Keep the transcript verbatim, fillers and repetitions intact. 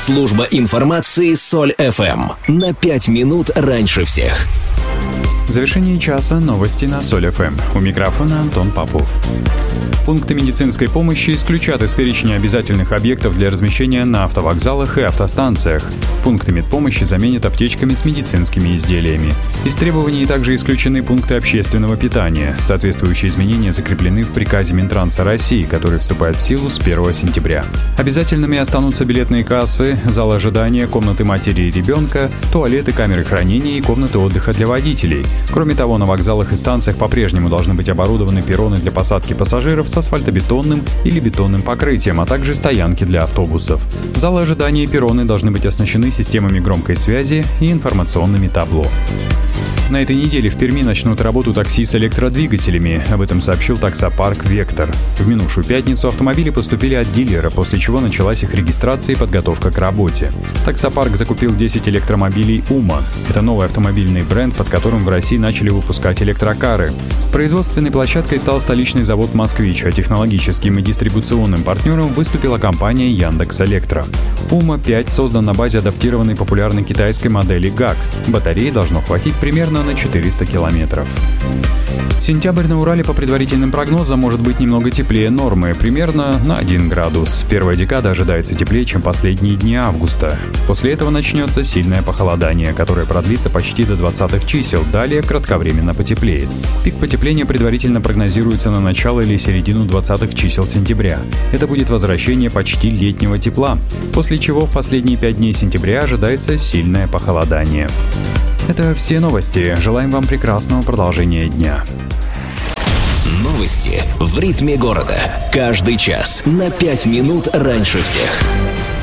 Служба информации Соль эф эм. На пять минут раньше всех. В завершении часа новости на Соль эф эм. У микрофона Антон Попов. Пункты медицинской помощи исключат из перечня обязательных объектов для размещения на автовокзалах и автостанциях. Пункты медпомощи заменят аптечками с медицинскими изделиями. Из требований также исключены пункты общественного питания. Соответствующие изменения закреплены в приказе Минтранса России, который вступает в силу с первого сентября. Обязательными останутся билетные кассы, зал ожидания, комнаты матери и ребенка, туалеты, камеры хранения и комнаты отдыха для водителей. Кроме того, на вокзалах и станциях по-прежнему должны быть оборудованы перроны для посадки пассажиров с асфальтобетонным или бетонным покрытием, а также стоянки для автобусов. Залы ожидания и перроны должны быть оснащены системами громкой связи и информационными табло. На этой неделе в Перми начнут работу такси с электродвигателями. Об этом сообщил таксопарк «Вектор». В минувшую пятницу автомобили поступили от дилера, после чего началась их регистрация и подготовка к работе. Таксопарк закупил десять электромобилей «Ума». Это новый автомобильный бренд, под которым в России начали выпускать электрокары. Производственной площадкой стал столичный завод «Москвич», а технологическим и дистрибуционным партнером выступила компания «Яндекс.Электро». «Ума пять» создан на базе адаптированной популярной китайской модели гак. Батареи должно хватить примерно на четыреста километров. Сентябрь на Урале по предварительным прогнозам может быть немного теплее нормы, примерно на один градус. Первая декада ожидается теплее, чем последние дни августа. После этого начнется сильное похолодание, которое продлится почти до двадцатых чисел, далее кратковременно потеплеет. Пик потепления предварительно прогнозируется на начало или середину двадцатых чисел сентября. Это будет возвращение почти летнего тепла, после чего в последние пять дней сентября ожидается сильное похолодание. Это все новости. Желаем вам прекрасного продолжения дня. Новости в ритме города. Каждый час на пять минут раньше всех.